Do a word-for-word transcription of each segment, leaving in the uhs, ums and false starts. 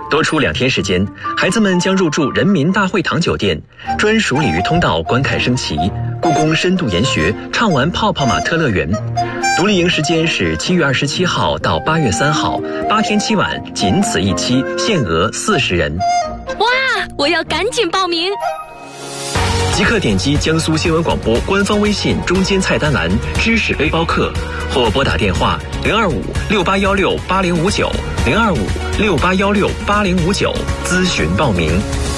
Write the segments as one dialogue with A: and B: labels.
A: 多出两天时间，孩子们将入住人民大会堂酒店，专属鲤鱼通道观看升旗，故宫深度研学，畅玩泡泡玛特乐园。独立营时间是七月二十七号到八月三号，八天七晚，仅此一期，限额四十人。
B: 哇，我要赶紧报名！
A: 即刻点击江苏新闻广播官方微信中间菜单栏知识背包客，或拨打电话零二五六八幺六八零五九零二五六八幺六八零五九咨询报名。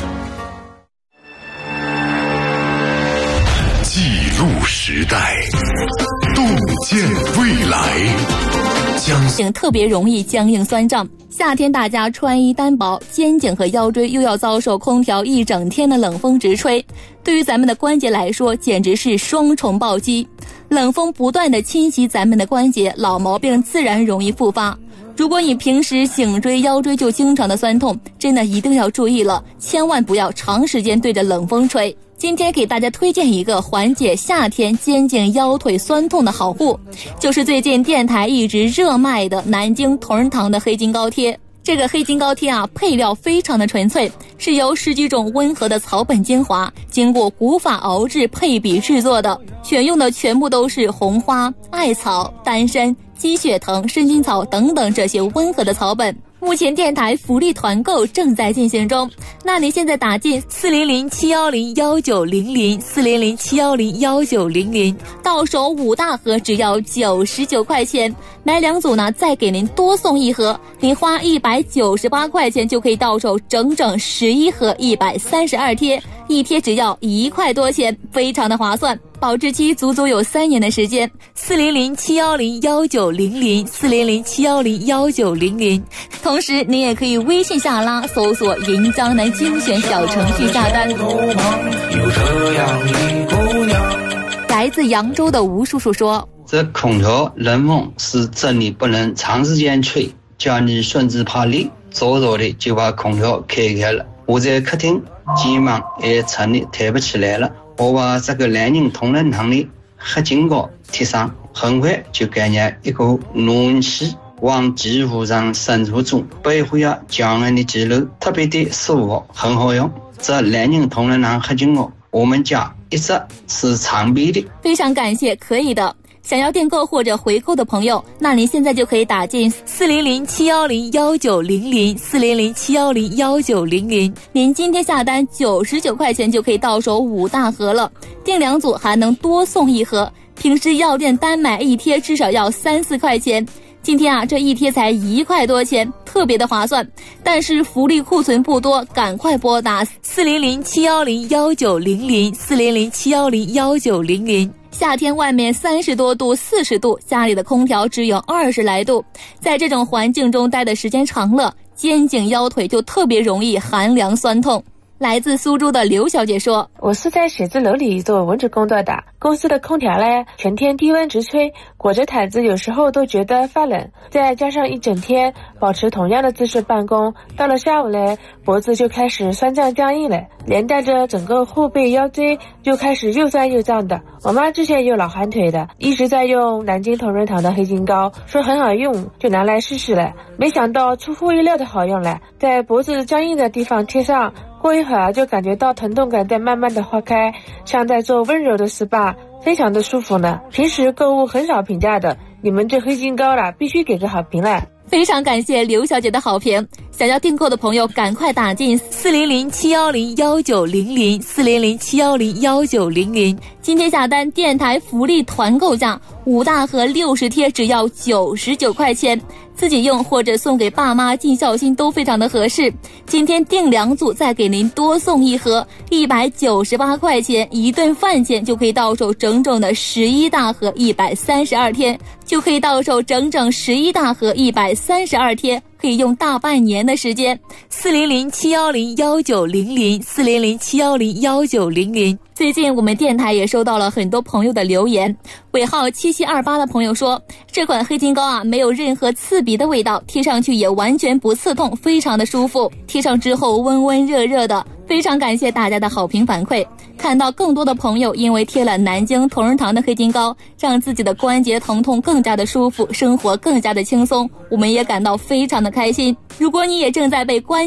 C: 记录时代，洞见未来。
D: 肩颈特别容易僵硬酸胀，夏天大家穿衣单薄，肩颈和腰椎又要遭受空调一整天的冷风直吹，对于咱们的关节来说简直是双重暴击。冷风不断地侵袭咱们的关节，老毛病自然容易复发。如果你平时颈椎腰椎就经常的酸痛，真的一定要注意了，千万不要长时间对着冷风吹。今天给大家推荐一个缓解夏天肩颈腰腿酸痛的好物，就是最近电台一直热卖的南京同仁堂的黑金膏贴。这个黑金膏贴啊，配料非常的纯粹，是由十几种温和的草本精华经过古法熬制配比制作的，选用的全部都是红花、艾草、丹参、鸡血藤、生菌草等等这些温和的草本。目前电台福利团购正在进行中，那你现在打进四零零七幺零幺九零零四零零七幺零幺九零零，到手五大盒只要九十九块钱，买两组呢再给您多送一盒，您花一百九十八块钱就可以到手整整十一盒一百三十二贴，一贴只要一块多钱，非常的划算。保质期足足有三年的时间，四零零七幺零幺九零零四零零七幺零幺九零零。同时您也可以微信下拉搜索银江南精选小程序下单。
E: 有这样一姑娘。
D: 来自扬州的吴叔叔说，
F: 这空调冷风是真的不能长时间吹，叫你孙子怕冷，早早的就把空调开开了。我在客厅急忙也撑得抬不起来了，我把这个南京同仁堂的黑金膏贴上，很快就感觉一股暖气往肌肤上渗入中，保护了僵硬的肌肉，特别的舒服，很好用。这南京同仁堂黑金膏我们家一直是常备的。
D: 非常感谢，可以的。想要订购或者回购的朋友，那您现在就可以打进四零零七幺零幺九零零四零零七幺零幺九零零，您今天下单九十九块钱就可以到手五大盒了，订两组还能多送一盒，平时药店单买一贴至少要三四块钱，今天啊这一贴才一块多钱，特别的划算。但是福利库存不多，赶快拨打四零零七幺零幺九零零四零零七幺零幺九零零。夏天外面三十多度四十度，家里的空调只有二十来度，在这种环境中待的时间长了，肩颈腰腿就特别容易寒凉酸痛。来自苏州的刘小姐说，
G: 我是在写字楼里做文职工作的，公司的空调嘞全天低温直吹，裹着毯子有时候都觉得发冷，再加上一整天保持同样的姿势办公，到了下午嘞脖子就开始酸胀僵硬了，连带着整个后背腰椎就开始又酸又胀的。我妈之前有老寒腿的，一直在用南京同仁堂的黑金膏，说很好用，就拿来试试了，没想到出乎意料的好用了，在脖子僵硬的地方贴上，过一会儿就感觉到疼痛感在慢慢的化开，像在做温柔的 S P A， 非常的舒服呢。平时购物很少评价的，你们这黑金膏啦必须给个好评了。
D: 非常感谢刘小姐的好评，想要订购的朋友赶快打进四零零七幺零幺九零零四零零七幺零幺九零零，今天下单电台福利团购价五大盒六十贴只要九十九块钱，自己用或者送给爸妈尽孝心都非常的合适。今天订两组再给您多送一盒，一百九十八块钱一顿饭钱就可以到手整整的十一大盒一百三十二天，就可以到手整整十一大盒一百三十二天，可以用大半年的时间。四零零七幺零幺九零零四零零七幺零幺九零零。最近我们电台也收到了很多朋友的留言，尾号七七二八的朋友说，这款黑金膏啊没有任何刺鼻的味道，贴上去也完全不刺痛，非常的舒服，贴上之后温温热热的。非常感谢大家的好评反馈，看到更多的朋友因为贴了南京同仁堂的黑金膏，让自己的关节疼痛更加的舒服，生活更加的轻松，我们也感到非常的开心。如果你也正在被关